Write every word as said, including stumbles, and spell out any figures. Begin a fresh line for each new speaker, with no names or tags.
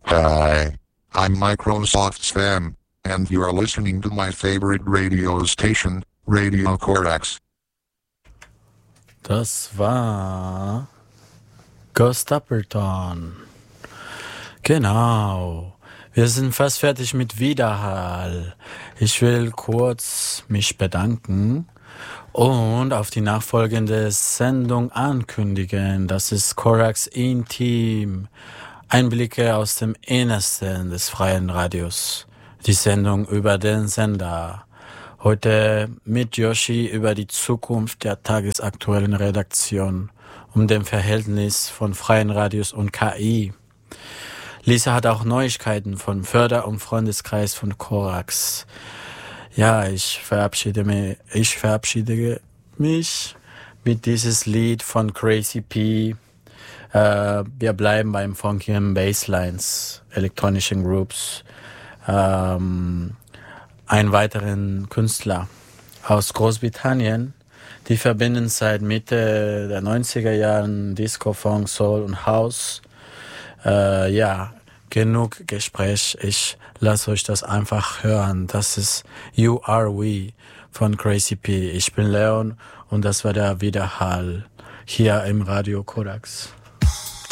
Hi, I'm Microsoft Sam, and you are listening to my favorite radio station, Radio Corax.
Das war Ghost Appleton. Genau. Wir sind fast fertig mit Widerhall. Ich will kurz mich bedanken und auf die nachfolgende Sendung ankündigen. Das ist Corax Intim. Einblicke aus dem Innersten des freien Radios. Die Sendung über den Sender. Heute mit Yoshi über die Zukunft der tagesaktuellen Redaktion, um dem Verhältnis von freien Radios und K I. Lisa hat auch Neuigkeiten vom Förder- und Freundeskreis von Corax. Ja, ich verabschiede mich, ich verabschiede mich mit dieses Lied von Crazy P. Äh, wir bleiben beim funkigen Basslines, elektronischen Groups. Ähm, einen weiteren Künstler aus Großbritannien, die verbinden seit Mitte der neunziger Jahren Disco, Funk, Soul und House. Äh, ja, genug Gespräch. Ich lasse euch das einfach hören. Das ist You Are We von Crazy P. Ich bin Leon und das war der Widerhall hier im Radio Corax.